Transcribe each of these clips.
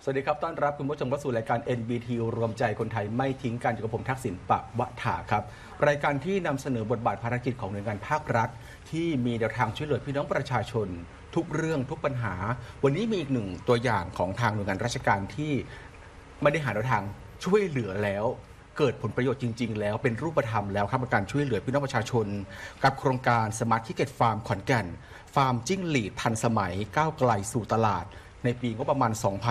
วัสดีครับต้อนรับคุณผู้ชมเข้าสู่รายการ NBT รวมใจคนไทยไม่ทิ้งกันอยู่กับผมทักษิณปะวะถาครับรายการที่นำเสนอบทบาทภารกิจของหน่วยงานภาครัฐที่มีแนวทางช่วยเหลือพี่น้องประชาชนทุกเรื่องทุกปัญหาวันนี้มีอีกหนึ่งตัวอย่างของทางหน่วยงานราชการที่ไม่ได้หาแนวทางช่วยเหลือแล้วเกิดผลประโยชน์จริงๆแล้วเป็นรูปธรรมแล้วครับในการช่วยเหลือพี่น้องประชาชนกับโครงการสมาร์ทคิเก็ตฟาร์มขอนแก่นฟาร์มจิ้งหรีดทันสมัยก้าวไกลสู่ตลาดในปีงบประมาณ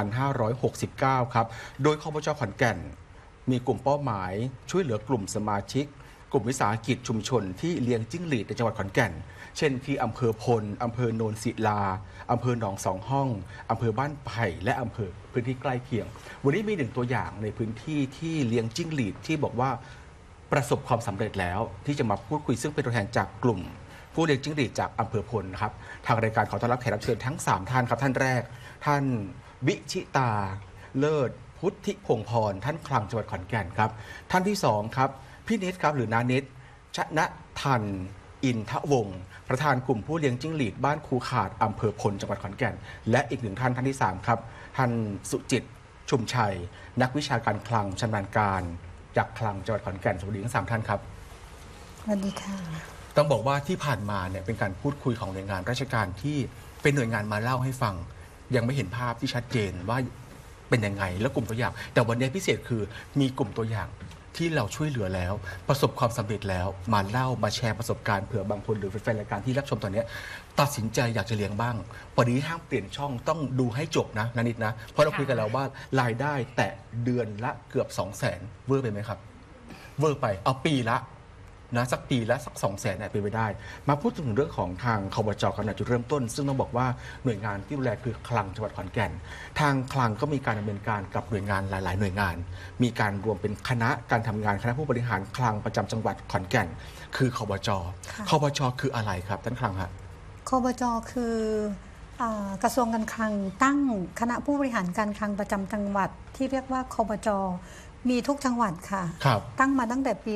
2569 ครับ โดยคบจ.ขอนแก่นมีกลุ่มเป้าหมายช่วยเหลือกลุ่มสมาชิกกลุ่มวิสาหกิจชุมชนที่เลี้ยงจิ้งหรีดในจังหวัดขอนแก่น เช่นที่อำเภอพลอำเภอโนนศิลาอำเภอหนองสองห้องอำเภอบ้านไผ่และอำเภอพื้นที่ใกล้เคียง วันนี้มีหนึ่งตัวอย่างในพื้นที่ที่เลี้ยงจิ้งหรีดที่บอกว่าประสบความสำเร็จแล้วที่จะมาพูดคุยซึ่งเป็นตัวแทนจากกลุ่มผู้เลี้ยงจิ้งหรีดจากอำเภอพลครับทางรายการขอต้อนรับแขกรับเชิญทั้ง3ท่านครับท่านแรกท่านวิชิตาเลิศพุทธิพงศ์พรท่านคลังจังหวัดขอนแก่นครับท่านที่2ครับพี่นิดครับหรือนานิดชนะทันอินทวงศ์ประธานกลุ่มผู้เลี้ยงจิ้งหรีดบ้านคูขาดอำเภอพลจังหวัดขอนแก่นและอีกหนึ่งท่านที่3ครับท่านสุจิตชุมชัยนักวิชาการคลังชำนาญการจากคลังจังหวัดขอนแก่นสวัสดีทั้ง3ท่านครับสวัสดีค่ะต้องบอกว่าที่ผ่านมาเนี่ยเป็นการพูดคุยของหน่วยงานราชการที่เป็นหน่วยงานมาเล่าให้ฟังยังไม่เห็นภาพที่ชัดเจนว่าเป็นยังไงแล้วกลุ่มตัวอย่างแต่วันนี้พิเศษคือมีกลุ่มตัวอย่างที่เราช่วยเหลือแล้วประสบความสำเร็จแล้วมาเล่ามาแชร์ประสบการณ์เผื่อบางคนหรือแฟนรายการที่รับชมตอนนี้ตัดสินใจอยากจะเลี้ยงบ้างวันนี้ห้ามเปลี่ยนช่องต้องดูให้จบนะนิดนะเพราะเราคุยกันแล้วว่ารายได้แต่เดือนละเกือบ 200,000 เวอร์ไปไหมครับเวอร์ไปเอาปีละนะสักปีละสัก 200,000 เป็นไปได้มาพูดถึงเรื่องของทางคบจ.กันจุดเริ่มต้นซึ่งต้องบอกว่าหน่วยงานที่ดูแลคือคลังจังหวัดขอนแก่นทางคลังก็มีการดำเนินการกับหน่วยงานหลายๆหน่วยงานมีการรวมเป็นคณะการทำงานคณะผู้บริหารคลังประจำจังหวัดขอนแก่นคือคบจ.คบจ.คืออะไรครับท่านคลังฮะคบจ.คือกระทรวงการคลังตั้งคณะผู้บริหารการคลังประจำจังหวัดที่เรียกว่าคบจ.มีทุกจังหวัดค่ะตั้งมาตั้งแต่ปี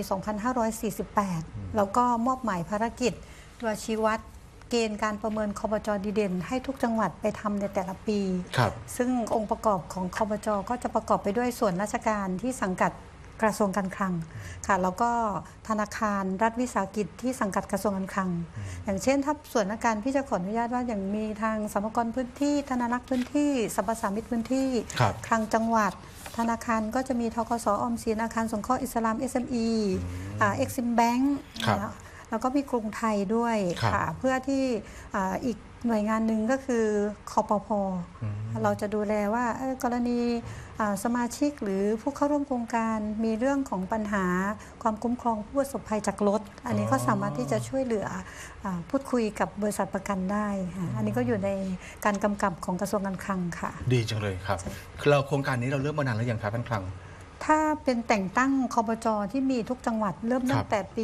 2548 แล้วก็มอบหมายภารกิจตัวชี้วัดเกณฑ์การประเมินคบจ.ดีเด่นให้ทุกจังหวัดไปทำในแต่ละปีซึ่งองค์ประกอบของคบจ.ก็จะประกอบไปด้วยส่วนราชการที่สังกัดกระทรวงการคลังค่ะแล้วก็ธนาคารรัฐวิสาหกิจที่สังกัดกระทรวงการคลังอย่างเช่นถ้าส่วนราชการพี่จะขออนุญาตว่าอย่างมีทางสรรพากรพื้นที่ธนารักษ์พื้นที่สรรพสามิตพื้นที่คลังจังหวัดธนาคารก็จะมีธกส.ออมสินอาคารสงเคราะห์อิสลาม SME เอ็กซิมแบงก์แล้วก็มีกรุงไทยด้วยค่ะเพื่อที่อีกหน่วยงานหนึ่งก็คือคปภ.เราจะดูแลว่ากรณีสมาชิกหรือผู้เข้าร่วมโครงการมีเรื่องของปัญหาความคุ้มครองผู้ประสบภัยจากรถอันนี้ก็สามารถที่จะช่วยเหลือพูดคุยกับบริษัทประกันได้อันนี้ก็อยู่ในการกำกับของกระทรวงการคลังค่ะดีจังเลยครับเราโครงการนี้เราเริ่มมานานแล้วยังครับท่านคลังถ้าเป็นแต่งตั้งคบจ.ที่มีทุกจังหวัดเริ่มตั้งแต่ปี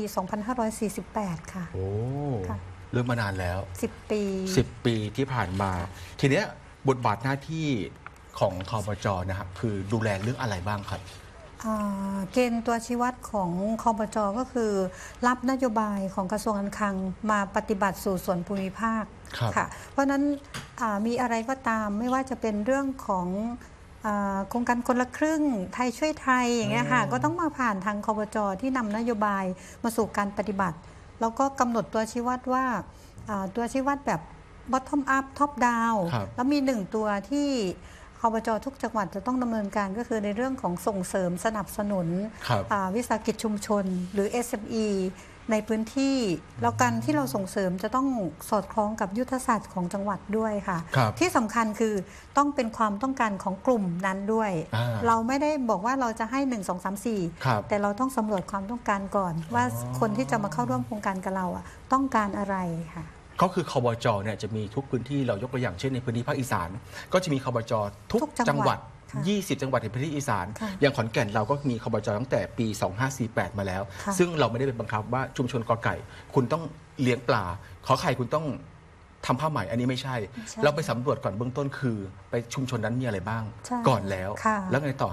2548 ค่ะโอ้เริ่มมานานแล้ว 10 ปีที่ผ่านมาทีเนี้ยบทบาทหน้าที่ของคบจ.นะครับคือดูแลเรื่องอะไรบ้างครับเกณฑ์ตัวชี้วัดของคบจ.ก็คือรับนโยบายของกระทรวงการคลังมาปฏิบัติสู่ส่วนภูมิภาคค่ะเพราะฉะนั้นมีอะไรก็ตามไม่ว่าจะเป็นเรื่องของโครงการคนละครึ่งไทยช่วยไทยอย่างเงี้ยค่ะก็ต้องมาผ่านทางคบจ.ที่นำนโยบายมาสู่การปฏิบัติแล้วก็กำหนดตัวชี้วัดว่าตัวชี้วัดแบบ bottom up top down แล้วมี1ตัวที่คบจ.ทุกจังหวัดจะต้องดำเนินการก็คือในเรื่องของส่งเสริมสนับสนุนวิสาหกิจชุมชนหรือ SME ในพื้นที่แล้วการที่เราส่งเสริมจะต้องสอดคล้องกับยุทธศาสตร์ของจังหวัดด้วยค่ะที่สำคัญคือต้องเป็นความต้องการของกลุ่มนั้นด้วยเราไม่ได้บอกว่าเราจะให้1 2 3 4แต่เราต้องสำรวจความต้องการก่อนว่าคนที่จะมาเข้าร่วมโครงการกับเราต้องการอะไรค่ะก็คือคบจ.เนี่ยจะมีทุกพื้นที่เรายกตัวอย่างเช่นในพื้นที่ภาคอีสานก็จะมีคบจ.ทุกจังหวัด20 จังหวัดในพื้นที่อีสานอย่างขอนแก่นเราก็มีคบจ.ตั้งแต่ปี 2548 มาแล้วซึ่งเราไม่ได้เป็นบังคับว่าชุมชนกอไก่คุณต้องเลี้ยงปลาขอไข่คุณต้องทำผ้าไหมอันนี้ไม่ใช่เราไปสำรวจก่อนเบื้องต้นคือไปชุมชนนั้นมีอะไรบ้างก่อนแล้วไงต่อฮะ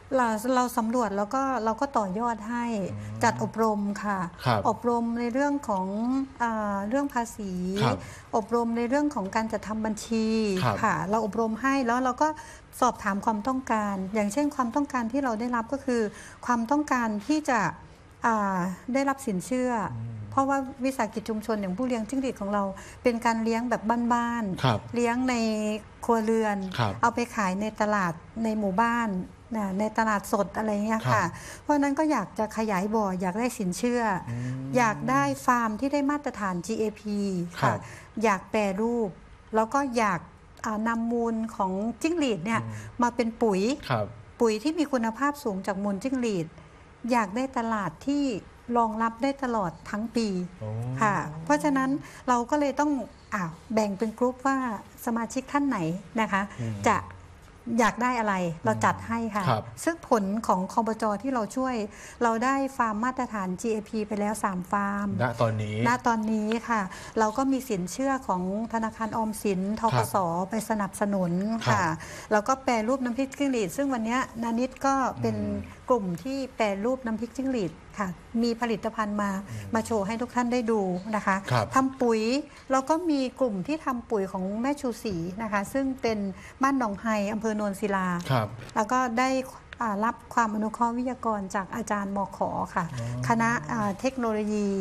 เราสำรวจแล้วก็เราก็ต่อยอดให้จัดอบรมค่ะอบรมในเรื่องของเรื่องภาษีอบรมในเรื่องของการจัดทำบัญชีค่ะเราอบรมให้แล้วเราก็สอบถามความต้องการอย่างเช่นความต้องการที่เราได้รับก็คือความต้องการที่จะได้รับสินเชื่อเพราะว่าวิสาหกิจชุมชนอย่างผู้เลี้ยงจิ้งหรีดของเราเป็นการเลี้ยงแบบบ้านๆเลี้ยงในครัวเรือนเอาไปขายในตลาดในหมู่บ้านในตลาดสดอะไรเงี้ยค่ะเพราะนั้นก็อยากจะขยายบ่ออยากได้สินเชื่ออยากได้ฟาร์มที่ได้มาตรฐาน GAP ค่ะอยากแปรรูปแล้วก็อยากนำมูลของจิ้งหรีดเนี่ยมาเป็นปุ๋ยที่มีคุณภาพสูงจากมูลจิ้งหรีดอยากได้ตลาดที่รองรับได้ตลอดทั้งปีค่ะเพราะฉะนั้นเราก็เลยต้องแบ่งเป็นกลุ่มว่าสมาชิกท่านไหนนะคะจะอยากได้อะไรเราจัดให้ค่ะซึ่งผลของคบจ.ที่เราช่วยเราได้ฟาร์มมาตรฐาน GAP ไปแล้ว3ฟาร์มณตอนนี้ค่ะเราก็มีสินเชื่อของธนาคารออมสินธกส.ไปสนับสนุนค่ะแล้วก็แปรรูปน้ำพริกจิ้งหรีดซึ่งวันนี้นานิดก็เป็นกลุ่มที่แปรรูปน้ำพริกจิ้งหรีดค่ะมีผลิตภัณฑ์มาโชว์ให้ทุกท่านได้ดูนะคะทำปุ๋ยเราก็มีกลุ่มที่ทำปุ๋ยของแม่ชูศรีนะคะซึ่งเป็นบ้านหนองไฮอำเภอโนนศิลาแล้วก็ได้รับความอนุเคราะห์วิทยากรจากอาจารย์มข.ค่ะคณะเทคโนโล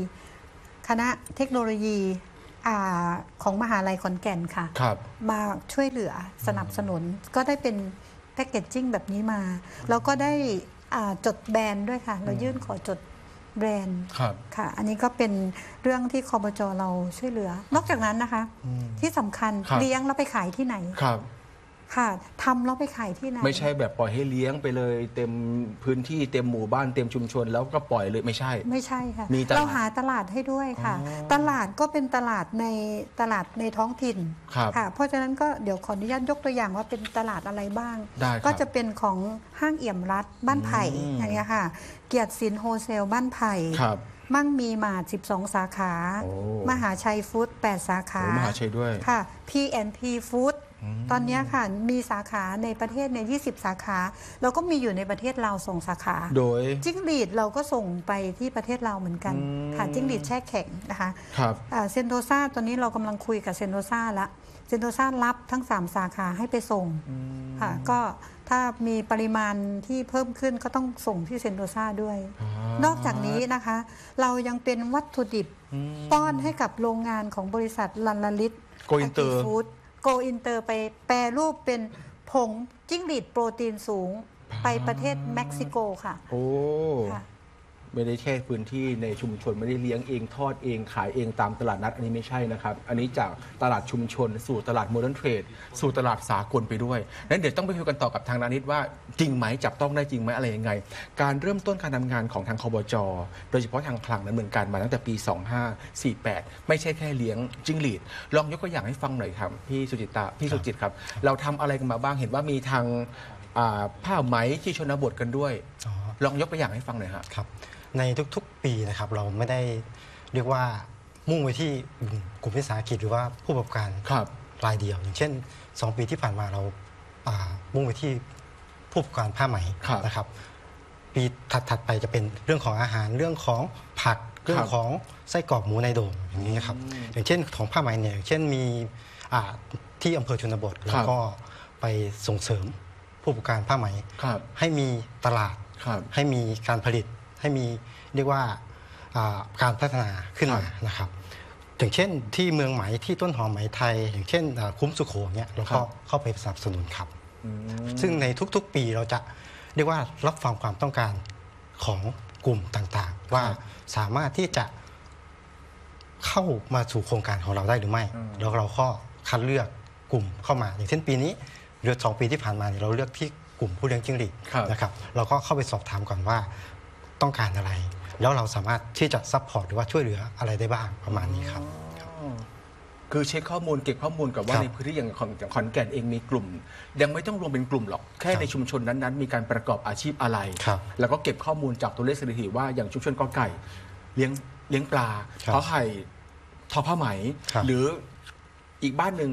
ยีของมหาลัยขอนแก่นค่ะมาช่วยเหลือสนับสนุนก็ได้เป็นแพคเกจจิ้งแบบนี้มาแล้วก็ได้จดแบรนด์ด้วยค่ะเรายื่นขอจดแบรนด์ค่ะอันนี้ก็เป็นเรื่องที่คบจ.เราช่วยเหลือนอกจากนั้นนะคะที่สำคัญเลี้ยงแล้วไปขายที่ไหนค่ะทำแล้วไปขายที่ไหนไม่ใช่แบบปล่อยให้เลี้ยงไปเลยเต็มพื้นที่เต็มหมู่บ้านเต็มชุมชนแล้วก็ปล่อยเลยไม่ใช่ค่ะเราหาตลาดให้ด้วยค่ะตลาดก็เป็นตลาดในท้องถิ่นค่ะเพราะฉะนั้นก็เดี๋ยวขออนุญาตยกตัวอย่างว่าเป็นตลาดอะไรบ้างก็จะเป็นของห้างเอี่ยมรัฐบ้านไผ่อย่างเงี้ยค่ะเกียรติศิลป์โฮเซลบ้านไผ่มั่งมีมา12 สาขามหาชัยฟู้ด8 สาขามหาชัยด้วยค่ะ P&P ฟู้ดตอนนี้ค่ะมีสาขาในประเทศใน20 สาขาแล้วก็มีอยู่ในประเทศลาว2 สาขาโดยจิ้งหรีดเราก็ส่งไปที่ประเทศลาวเหมือนกันค่ะจิ้งหรีดแช่แข็งนะคะเซนโตซาตอนนี้เรากำลังคุยกับเซนโตซาละเซนโตซารับทั้ง3 สาขาให้ไปส่งค่ะก็ถ้ามีปริมาณที่เพิ่มขึ้นก็ต้องส่งที่เซนโตซาด้วยนอกจากนี้นะคะเรายังเป็นวัตถุดิบป้อนให้กับโรงงานของบริษัทลันลลิตโกอินเตอร์โกอินเตอร์ไปแปรรูปเป็นผงจิ้งหรีดโปรตีนสูงไปประเทศเม็กซิโกค่ะโอ้ไม่ได้แค่พื้นที่ในชุมชนไม่ได้เลี้ยงเองทอดเองขายเองตามตลาดนัดอันนี้ไม่ใช่นะครับอันนี้จากตลาดชุมชนสู่ตลาดโมเดิร์นเทรดสู่ตลาดสากลไปด้วยนั้นเดี๋ยวต้องไปคุยกันต่อกับทางนานิดว่าจริงไหมจับต้องได้จริงไหมอะไรยังไงการเริ่มต้นการทำงานของทางคบจ.โดยเฉพาะทางคลังดำเนินการมาตั้งแต่ปี2548ไม่ใช่แค่เลี้ยงจิ้งหรีดลองยกตัวอย่างให้ฟังหน่อยครับพี่สุจิตครับเราทำอะไรกันมาบ้างเห็นว่ามีทางผ้าไหมที่ชนบทกันด้วยลองยกตัวอย่างให้ฟังหน่อยครับในทุกๆปีนะครับเราไม่ได้เรียกว่ามุ่งไปที่กลุ่มวิสาหกิจหรือว่าผู้ประกอบการรายเดียวอย่างเช่น2 ปีที่ผ่านมาเรามุ่งไปที่ผู้ประกอบการผ้าไหมนะครับปีถัดไปจะเป็นเรื่องของอาหารเรื่องของผักเรื่องของไส้กรอกหมูในโดมอย่างนี้ครับอย่างเช่นของผ้าไหมเนี่ยเช่นมีที่อำเภอชนบทแล้วก็ไปส่งเสริมผู้ประกอบการผ้าไหมให้มีตลาดให้มีการผลิตให้มีเรียกว่าการพัฒนาขึ้นมานะครับอย่างเช่นที่เมืองไหมที่ต้นหอมไหมไทยอย่างเช่นคุ้มสุโขเนี่ยเราก็เข้าไปสนับสนุนครับซึ่งในทุกๆปีเราจะเรียกว่ารับฟังความต้องการของกลุ่มต่างๆว่าสามารถที่จะเข้ามาสู่โครงการของเราได้หรือไม่แล้วเราก็คัดเลือกกลุ่มเข้ามาอย่างเช่นปีนี้เดือน2 ปีที่ผ่านมาเราเลือกที่กลุ่มผู้เลี้ยงจิ้งหรีดนะครับเราก็เข้าไปสอบถามก่อนว่าต้องการอะไรแล้วเราสามารถที่จะซัพพอร์ตหรือว่าช่วยเหลืออะไรได้บ้างประมาณนี้ครับคือเช็คข้อมูลเก็บข้อมูลกับว่าในพื้นที่อย่างขอนแก่นเองมีกลุ่มยังไม่ต้องรวมเป็นกลุ่มหรอกแค่ในชุมชนนั้นๆมีการประกอบอาชีพอะไรแล้วก็เก็บข้อมูลจากตัวเลขสถิติว่าอย่างชุมชนกอไก่เลี้ยงปลาขอไข่ทอผ้าไหมหรืออีกบ้านหนึ่ง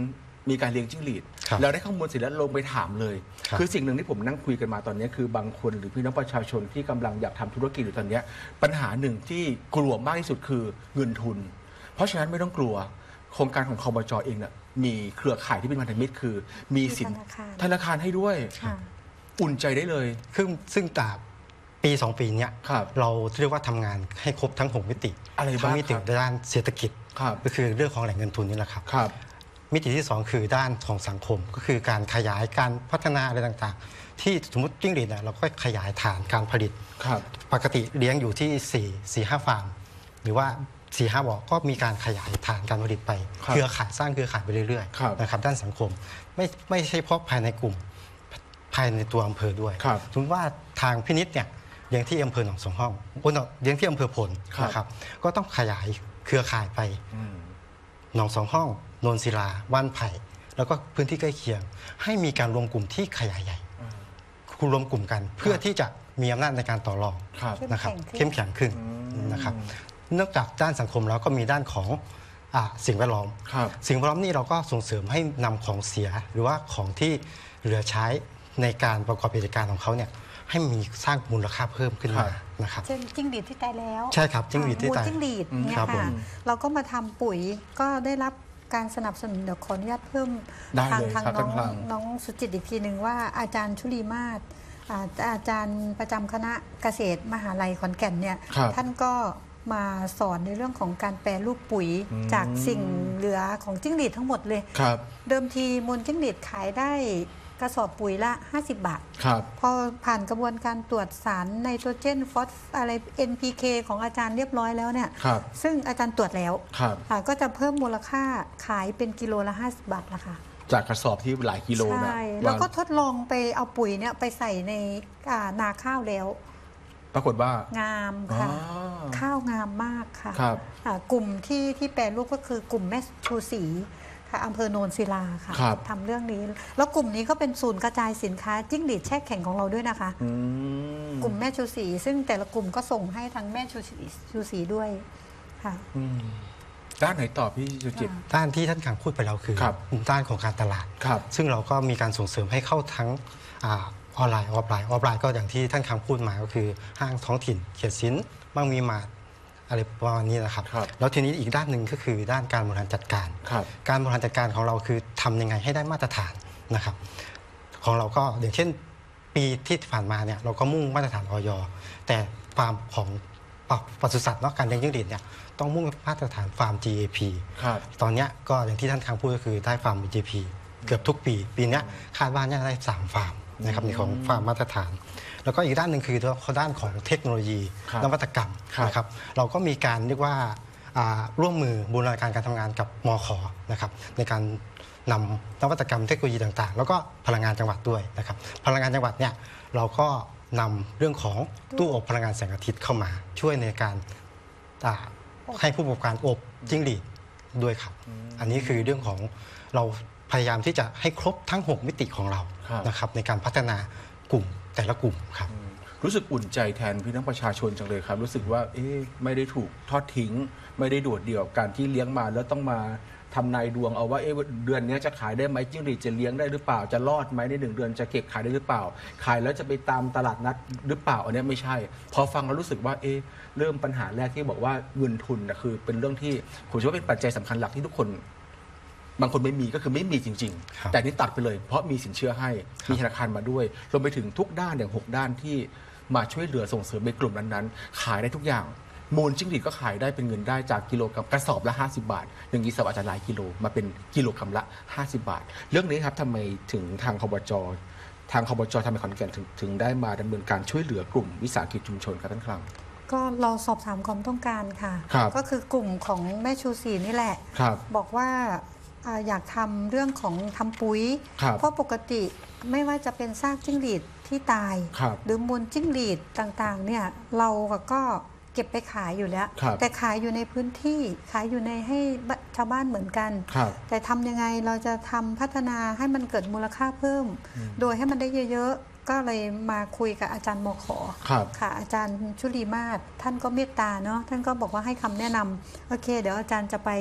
มีการเลี้ยงจิ้งหรีดครับแล้วได้ข้อมูลเสร็จแล้วลงไปถามเลยครับคือสิ่งหนึ่งที่ผมนั่งคุยกันมาตอนนี้คือบางคนหรือพี่น้องประชาชนที่กำลังอยากทำธุรกิจอยู่ตอนนี้ปัญหาหนึ่งที่กลัวมากที่สุดคือเงินทุน เพราะฉะนั้นไม่ต้องกลัวโครงการของคบจ.เองเนี่ยมีเครือข่ายที่เป็นพันธมิตรคือมีสินธนาคารธนาคารให้ด้วยค่ะอุ่นใจได้เลยซึ่งจากปี 2 ปีเนี้ยครับเราเรียกว่าทำงานให้ครบทั้ง 6 มิติอะไรบ้างทั้งมิติครับด้านเศรษฐกิจครับก็คือเรื่องของแหล่งเงินทุนนี่แหละครับครับมิติที่ 2 คือด้านของสังคมก็คือการขยายการพัฒนาอะไรต่างๆ ที่สมมติจิ้งหรีดเนี่ยเราก็ขยายฐานการผลิตครับปกติเลี้ยงอยู่ที่4-5 ฟาร์ม หรือว่า 4-5 บ่อก็มีการขยายฐานการผลิตไปครับเครือข่ายสร้างเครือข่ายไปเรื่อยครับๆนะครับด้านสังคมไม่ใช่เฉพาะภายในกลุ่มภายในตัวอำเภอด้วยครับสมมติว่าทางพินิจเนี่ยเลี้ยงที่อำเภอหนองสองห้องเลี้ยงที่อำเภอพลครับนะครับก็ต้องขยายเครือข่ายไปอืมหนองสองห้องโนนศิลาบ้านไผ่แล้วก็พื้นที่ใกล้เคียง ให้มีการรวมกลุ่มที่ขยายใหญ่คุณรวมกลุ่มกัน เพื่อที่จะมีอำนาจในการต่อรองครับนะครับเข้เข้มมแข็แข็งงขึ้ขึ้นนนะครับนอกจากด้านสังคมแล้วก็มีด้านของสิ่งแวดล้อมครับสิ่งแวดล้อมนี่เราก็ส่งเสริมให้นำของเสียหรือว่าของที่เหลือใช้ในการประกอบกิจการของเขาเนี่ยให้มีสร้างมูลค่าเพิ่มขึ้นมานะครับเช่นจิ้งหรีดที่ตายแล้วใช่ครับจิ้งหรีดที่ตายมูลจิ้งหรีดเนี่ยครับผมค่ะเราก็มาทำปุ๋ยก็ได้รับการสนับสนุนเดี๋ยวขออนุญาตเพิ่มได้ทางเลยทางครับน้องท่านน้องสุจิตอีกทีหนึ่งว่าอาจารย์ชุลีมาศอาจารย์ประจำคณะเกษตรมหาลัยขอนแก่นเนี่ยครับท่านก็มาสอนในเรื่องของการแปรรูปปุ๋ยอืมจากสิ่งเหลือของจิ้งหรีดทั้งหมดเลยครับเดิมทีมูลจิ้งหรีดขายได้กระสอบปุ๋ยละ 50 บาทครับพอผ่านกระบวนการตรวจสารไนโตรเจนฟอสอะไร NPK ของอาจารย์เรียบร้อยแล้วเนี่ยครับซึ่งอาจารย์ตรวจแล้วครับก็จะเพิ่มมูลค่าขายเป็นกิโลละ 50 บาทละค่ะจากกระสอบที่หลายกิโลนะใช่ แล้วก็ทดลองไปเอาปุ๋ยเนี่ยไปใส่ในนาข้าวแล้วปรากฏว่างามค่ะอ๋อข้าวงามมากค่ะครับกลุ่มที่แปรรูปก็คือกลุ่มแม่ชูศรีค่ะอำเภอโนนศิลาค่ะครับทำเรื่องนี้ แล้วกลุ่มนี้ก็เป็นศูนย์กระจายสินค้าจิ้งหรีดแช่แข็งของเราด้วยนะคะอืมกลุ่มแม่ชูศรีซึ่งแต่ละกลุ่มก็ส่งให้ทางแม่ชูศรีด้วยค่ะอืมด้านไหนต่อพี่สุจิตด้านที่ท่านขังพูดไปแล้วคือครับด้านของการตลาดครับซึ่งเราก็มีการส่งเสริมให้เข้าทั้งออนไลน์ออฟไลน์ก็อย่างที่ท่านขังพูดมาก็คือห้างท้องถิ่นเขตสินบางมีมาร์ทอะไรประมาณนี้นะครับครับแล้วทีนี้อีกด้านหนึ่งก็คือด้านการบริหารจัดการครับการบริหารจัดการของเราคือทำยังไงให้ได้มาตรฐานนะครับ ของเราก็อย่างเช่นปีที่ผ่านมาเนี่ยเราก็มุ่งมาตรฐานอย.แต่ฟาร์มของปศุสัตว์เนาะการเลี้ยงจิ้งหรีดเนี่ยต้องมุ่งมาตรฐานฟาร์ม GAP ครับตอนเนี้ยก็อย่างที่ท่านค้างพูดก็คือได้ฟาร์ม GAP เกือบทุกปี ปีเนี้ยคาดว่าน่าจะได้3 ฟาร์มนะครับในของฟาร์มมาตรฐาน แล้วก็อีกด้านหนึ่งคือด้านของเทคโนโลยีครับนวัตกรรมครับนะครับเราก็มีการเรียกว่าร่วมมือบูรณาการการทำงานกับมข.นะครับในการนำนวัตกรรมเทคโนโลยีต่างๆ แล้วก็พลังงานจังหวัดด้วยนะครับพลังงานจังหวัดเนี่ยเราก็นำเรื่องของตู้อบพลังงานแสงอาทิตย์เข้ามาช่วยในการให้ผู้ประกอบการอบจิ้งหรีดด้วยครับ อันนี้คือเรื่องของเราพยายามที่จะให้ครบทั้ง 6 มิติของเราครับนะครับในการพัฒนากลุ่มแต่ละกลุ่มครับรู้สึกอุ่นใจแทนพี่น้องประชาชนจังเลยครับ รู้สึกว่าไม่ได้ถูกทอดทิ้ง ไม่ได้โดดเดี่ยวการที่เลี้ยงมาแล้วต้องมาทำนายดวงเอาว่าเดือนนี้จะขายได้ไหมจิ้งหรีดจะเลี้ยงได้หรือเปล่าจะรอดไหมใน1 เดือนจะเก็บขายได้หรือเปล่า ขายแล้วจะไปตามตลาดนัดหรือเปล่าอันนี้ไม่ใช่ พอฟังแล้วรู้สึกว่าเริ่มปัญหาแรกที่บอกว่าเงินทุนนะคือเป็นเรื่องที่ผมคิดว่าเป็นปัจจัยสำคัญหลักที่ทุกคน บางคนไม่มีก็คือไม่มีจริงครับๆ แต่นี่ตัดไปเลยเพราะมีสินเชื่อให้มีธนาคารมาด้วยรวมไปถึงทุกด้านอย่าง6 ด้านที่มาช่วยเหลือส่งเสริมในกลุ่มนั้นๆขายได้ทุกอย่างมูลจิ้งหรีดก็ขายได้เป็นเงินได้จากกิโลกรัมกระสอบละ50 บาทอย่างนี้สอบอาจจะหลายกิโลมาเป็นกิโลกรัมละ50 บาท เรื่องนี้ครับทำไมถึงทางคบจ.ทำไมขอนแก่นถึงได้มาดำเนินการช่วยเหลือกลุ่มวิสาหกิจชุมชนครับท่านคลังก็เราสอบถามความต้องการค่ะครับก็คือกลุ่มของแม่ชูศรีนี่แหละครับบอกว่าอยากทำเรื่องของทำปุ๋ยครับเพราะปกติไม่ว่าจะเป็นซากจิ้งหรีดที่ตายครับหรือมูลจิ้งหรีดต่างๆเนี่ยเราก็เก็บไปขายอยู่แล้วครับแต่ขายอยู่ในพื้นที่ขายอยู่ในให้ชาวบ้านเหมือนกันครับแต่ทำยังไงเราจะทำพัฒนาให้มันเกิดมูลค่าเพิ่ม โดยให้มันได้เยอะๆก็เลยมาคุยกับอาจารย์มข. ครับค่ะอาจารย์ชุลีมาศท่านก็เมตตาเนาะท่านก็บอกว่าให้คำแนะนำโอเค เดี๋ยวอาจารย์จะไป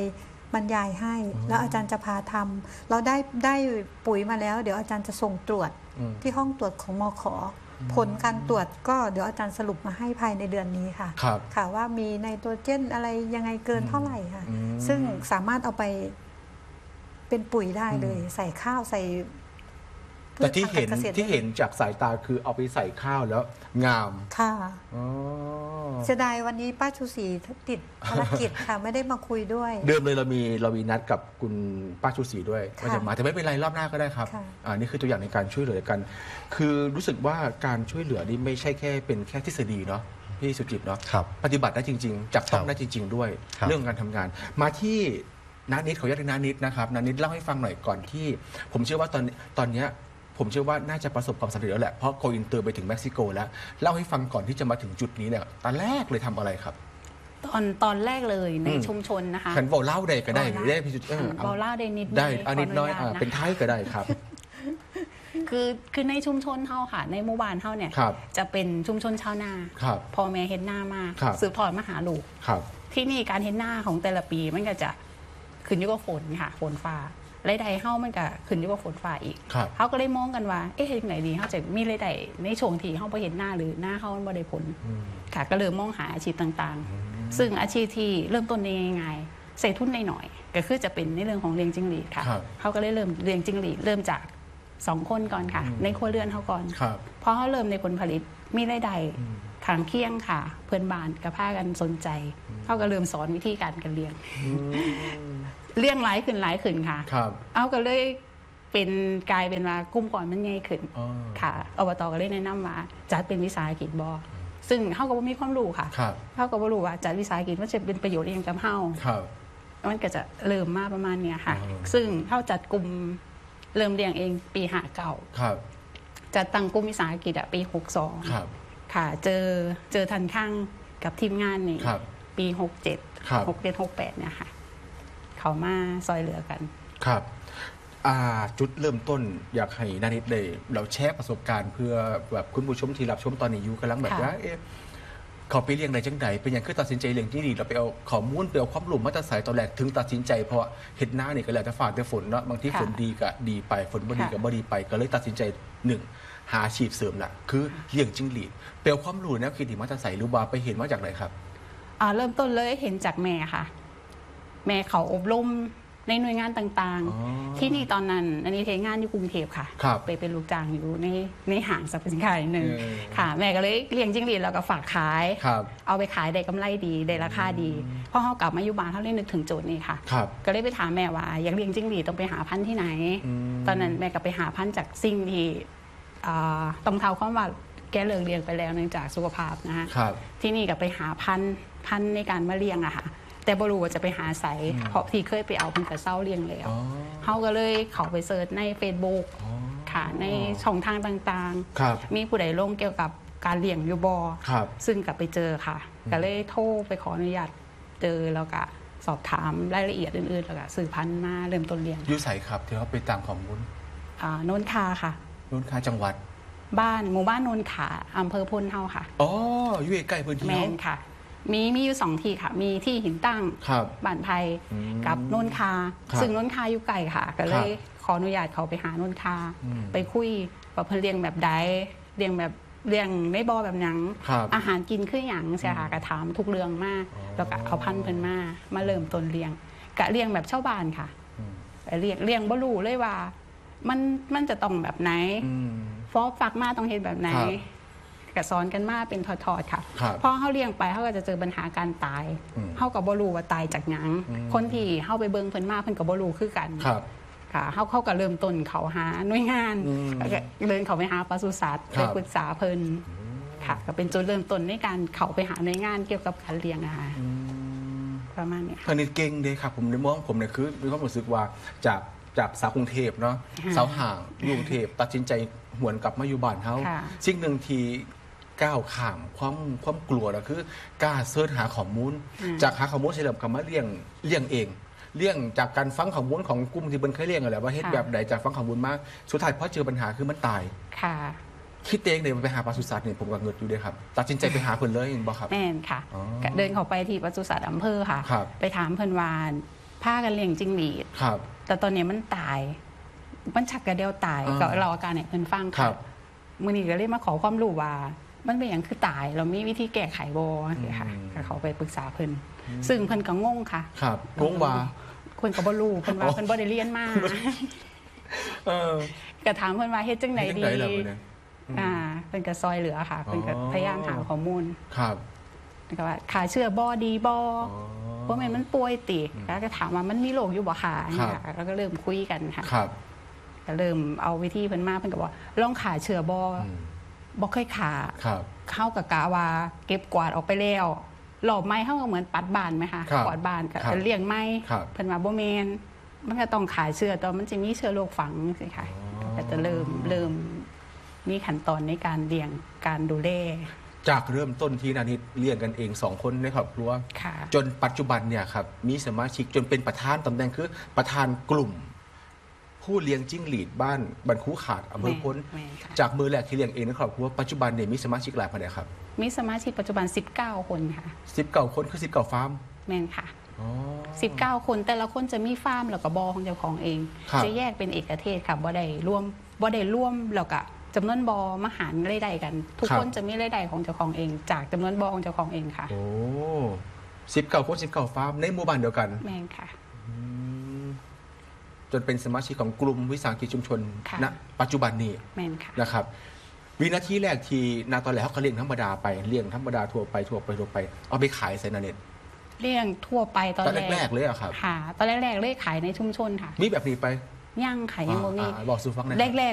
บรรยายให้แล้วอาจารย์จะพาทำเราได้ปุ๋ยมาแล้วเดี๋ยวอาจารย์จะส่งตรวจที่ห้องตรวจของมข.ผลการตรวจก็เดี๋ยวอาจารย์สรุปมาให้ภายในเดือนนี้ค่ะค่ะว่ามีไนโตรเจนอะไรยังไงเกินเท่าไหร่ค่ะซึ่งสามารถเอาไปเป็นปุ๋ยได้เลยใส่ข้าวใส่แต่ที่เห็นจากสายตาคือเอาไปใส่ข้าวแล้วงามค่ะเสียดายวันนี้ป้าชูศรีติดภารกิจค่ะไม่ได้มาคุยด้วยเดิมเลยเรามีนัดกับคุณป้าชูศรีด้วยว่าจะมาแต่ไม่เป็นไรรอบหน้าก็ได้ครับนี่คือตัวอย่างในการช่วยเหลือกันคือรู้สึกว่าการช่วยเหลือนี่ไม่ใช่แค่เป็นแค่ทฤษฎีเนาะพี่สุจิตเนาะปฏิบัติได้จริงๆจับต้องได้จริงๆด้วยเรื่องการทำงานมาที่นานิดขออนุญาตนานิดนะครับนานิดเล่าให้ฟังหน่อยก่อนที่ผมเชื่อว่าตอนนี้ผมเชื่อว่าน่าจะประสบความสำเร็จแล้วแหละเพราะโกอินเตอร์ไปถึงเม็กซิโกแล้วเล่าให้ฟังก่อนที่จะมาถึงจุดนี้เนี่ยตอนแรกเลยทำอะไรครับตอนแรกเลยในชุมชนนะคะฉันบอกเล่าได้ก็ได้ได้พี่จุดบอกเล่าได้นิดได้นิดน้อยเป็นไทยก็ได้ครับคือในชุมชนเฮาค่ะในหมู่บ้านเฮาเนี่ยจะเป็นชุมชนชาวนาพ่อแม่เฮ็ดนามาสืบทอดมาหาลูกที่นี่การเฮ็ดนาของแต่ละปีมันก็จะขึ้นอยู่กับฝนค่ะฝนฟ้ารายได้เฮามันก็ขึ้นอยู่กับฝนฟ้าอีกเขาก็เลยมองกันว่าเฮ็ดจังไดดีเฮาจะมีรายได้ในช่วงที่เฮาบ่เฮ็ดนาหรือนาเฮามันบ่ได้ผลค่ะก็เลยมองหาอาชีพต่างๆซึ่งอาชีพที่เริ่มต้นได้ง่ายๆใส่ทุนน้อยๆก็คือจะเป็นในเรื่องของเลี้ยงจิ้งหรีดค่ะเขาก็เลยเริ่มเลี้ยงจิ้งหรีดเริ่มจาก2 คนก่อนค่ะในครัวเรือนเขาก่อนพอเขาเริ่มในผลผลิตมีรายได้ข้างเคียงค่ะเพื่อนบ้านก็พากันสนใจเขาก็เริ่มสอนวิธีการเลี้ยงเลี้ยงหลายขึ้นค่ะเอาก็เลยเป็นกลายเป็นว่ากลุ่มก่อนมันใหญ่ขึ้นค่ะอบตก็เลยแนะนำว่าจัดเป็นวิสาหกิจบ่ซึ่งเขาก็บ่มีความรู้ค่ะเขาก็บ่รู้ว่าจัดวิสาหกิจมันจะเป็นประโยชน์อย่างกับเฮามันก็จะเริ่มมาประมาณเนี้ยค่ะซึ่งเขาจัดกลุ่มเริ่มเลี้ยงเองปี59จะตั้งกลุ่มวิสาหกิจปี62ค่ะเจอทันข้างกับทีมงานนี่ปี67 67 68เนี่ยค่ะเขามาซอยเหลือกันครับจุดเริ่มต้นอยากให้นานิดเลยเราแชร์ประสบการณ์เพื่อแบบคุณผู้ชมที่รับชมตอนนี้อยู่กำลังแบบว่าเขาไปเลี้ยงในจังใดเป็นอย่างคือตัดสินใจเลี้ยงที่ดีเราไปเอาข้อมูลไปเอาความรู้มาตัดสายตอนแรกถึงตัดสินใจเพราะเห็ดหน้านี่ก็แล้วแต่ฝากแต่ฝนเนาะบางที่ฝนดีก็ดีไปฝนบ่ดีก็บ่ดีไปก็เลยตัดสินใจ1หาอาชีพเสริมละคือเลี้ยงจิ้งหรีดไปเอาความรู้แนวคิดที่มาตัดสายหรือว่าไปเห็นมาจากไหนครับเริ่มต้นเลยเห็นจากแม่ค่ะแม่เขาอบรมในหน่วยงานต่างๆที่นี่ตอนนั้นอันนี้เทงานอยู่กรุงเทพค่ะไปเป็นลูกจ้างอยู่ในห้างสรรพสินค้าหนึ่งค่ะแม่ก็เลยเลี้ยงจิ้งหรีดแล้วก็ฝากขายเอาไปขายได้กำไรดีได้ราคาดีพอเขากลับมาอยู่บ้านเขาเลยนึกถึงโจทย์นี้ค่ะก็เลยไปถามแม่ว่าอยากเลี้ยงจิ้งหรีดต้องไปหาพันธุ์ที่ไหนตอนนั้นแม่ก็ไปหาพันธุ์จากสิ่งที่ต้องเท่าความว่าแกเลิกเลี้ยงไปแล้วเนื่องจากสุขภาพนะคะที่นี่ก็ไปหาพันธุ์ในการมาเลี้ยงอะค่ะแต่บรูว่าจะไปหาไสเพราะที่เคยไปเอาเพิ่นกระเซ้าเลี้ยงแล้วเขาก็เลยเข้าไปเสิร์ชใน Facebook ค่ะในช่องทางต่างๆมีผู้ใดลงเกี่ยวกับการเลี้ยงอยู่บ่ซึ่งกลับไปเจอค่ะก็เลยโทรไปขออนุญาตเจอแล้วก็สอบถามรายละเอียดอื่นๆแล้วก็ซื้อพันธุ์มาเริ่มต้นเลี้ยงอยู่ไสครับที่เขาไปตามข้อมูลโนนคาค่ะโนนคาจังหวัดหมู่บ้านโนนขาอำเภอพลเฮาค่ะอยู่ใกล้พื้นที่แม่นค่ะมีอยู่2ที่ค่ะมีที่หินตั้งบ้านไผ่กับโนนคาซึ่งโนนคาอยู่ไกลค่ะก็เลยขออนุญาตเขาไปหาโนนคาไปคุยว่าเพิ่นเลี้ยงแบบใดเลี้ยงแบบเลี้ยงในบ่อแบบหยังอาหารกินคือหยังเสียค่ะก็ถามทุกเรื่องมากแล้วก็เขาพันเพิ่นมาเริ่มต้นเลี้ยงก็เลี้ยงแบบชาวบ้านค่ะเลี้ยงบ่รู้เลยว่ามันจะต้องแบบไหนฟอกฟักมาต้องเฮ็ดแบบไหนก็สอนกันมาเป็นทอดๆค่ะพอเขาเลี้ยงไปเขาก็จะเจอปัญหาการตายเขาก็บ่รู้ว่าตายจากหยังคนที่เข้าไปเบิ่งเพิ่นมาเพิ่นก็บ่รู้คือกันค่ะเขาก็เริ่มต้นเขาหาหน่วยงานเดินเขาไปหาปศุสัตว์ไปปรึกษาเพิ่นค่ะก็เป็นจุดเริ่มต้นในการเข้าไปหาหน่วยงานเกี่ยวกับการเลี้ยงนะคะประมาณนี้ค่ะนี่เก่งเด้ครับผมในมองผมเนี่ยคือมีความรู้สึกว่าจากสาวกรุงเทพเนาะสาวห่างกรุงเทพตัดสินใจหวนกลับมาอยู่บ้านเขาสิ่งหนึ่งที่ก้าวข้ามความกลัวนะคือกล้าเสิร์ชหาข้อมูลจากหาข้อมูลเสร็จแล้วก็มาเลี้ยงเองเลี้ยงจากการฟังข้อมูลของกลุ่มที่เบิ่นเคยเลี้ยงอะไรว่าเฮ็ดแบบใดจากฟังข้อมูลมาสุดท้ายพอเจอปัญหาคือมันตายคิดเองเลยไปหาปศุสัตว์เนี่ยผมก็เงิดอยู่ด้วยครับตัดสินใจไปหาเพิ่นเลยบ่ครับแม่นค่ะเดินเข้าไปที่ปศุสัตว์อำเภอค่ะไปถามเพิ่นว่าพากันเลี้ยงจิ้งหรีดครับแต่ตอนนี้มันตายมันชักกระเดียวตายก็เราอาการเนี่ยเพิ่นฟังค่ะมื้อนี้ก็เลยมาขอความรู้ว่ามันเป็นอย่างคือตายเรามีวิธีแก้ไขบ่เนี่ยค่ะก็เขาไปปรึกษาเพิ่นซึ่งเพิ่นก็งงค่ะครับงงว่าเพิ่นก็บ่รู้เพิ่นว่าเพิ่นบ่ได้เรียนมาก็ถามเพิ่นว่าเฮ็ดจังได๋ดีเพิ่นก็ซอยเหลือค่ะเพิ่นก็พยายามหาข้อมูลครับก็ว่าขาเชื้อบ่ดีบ่เพราะมันป่วยติแล้วก็ถามว่ามันมีโรคอยู่บ่ค่ะแล้วก็เริ่มคุยกันค่ะก็เริ่มเอาวิธีเพิ่นมาเพิ่นก็บอกลองขาเชื้อบ่เคยขาเข้ากับกะว่าเก็บกวาดออกไปแล้วหลอบไม้เข้าก็เหมือนปัดบานไหมคะกวาดบานก็เลี้ยงไม้เพิ่นว่าบ่แม่นมันก็ต้องขาเชื้อตอนมันจะมีเชื้อโรคฝังสิค่ะก็จะเริ่มมีขั้นตอนในการเลี้ยงการดูแลจากเริ่มต้นที่นานิดเลี้ยงกันเอง2คนในครอบครัวจนปัจจุบันเนี่ยครับมีสมาชิกจนเป็นประธานตำแหน่งคือประธานกลุ่มผู้เลี้ยงจิ้งหรีดบ้านบรรคูขาดอำเภอพ้นจากมือแรกที่เลี้ยงเองในครอบครัวปัจจุบันเนี่ยมีสมาชิกหลายคนเลยครับมีสมาชิกปัจจุบัน19คนค่ะ 19คนคือ19ฟาร์มแม่นค่ะ19คนแต่ละคนจะมีฟาร์มแล้วก็บอของเจ้าของเองจะแยกเป็นเอกเทศค่ะบ่ได้ร่วมแล้วก็จำนวนบอมหารรายได้กันทุกคนจะมีรายได้ของเจ้าของเองจากจำนวนบอของเจ้าของเองค่ะโอ้19คน19ฟาร์มในหมู่บ้านเดียวกันแม่นค่ะจนเป็นสมาชิกของกลุ่มวิสาหกิจชุมชนณปัจจุบันนี้นะครับวินาทีแรกที่นาตอนแรกเขาเลี้ยงธรรมดาไปเลี้ยงธรรมดาทั่วไปเอาไปขายใส่นาเน็ตเลี้ยงทั่วไปตอนแรกเลยอะครับค่ะตอนแรกเลยขายในชุมชนค่ะมีแบบนี้ไปย่างขายยังบ่มีบอกสู่ฟังหน่อยแรก